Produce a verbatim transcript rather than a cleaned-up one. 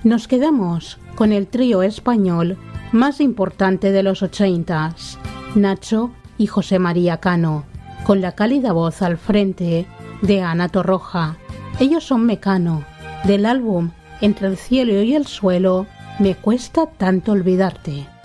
Nos quedamos con el trío español más importante de los ochentas, Nacho y José María Cano, con la cálida voz al frente de Ana Torroja. Ellos son Mecano, del álbum Entre el cielo y el suelo, Me cuesta tanto olvidarte.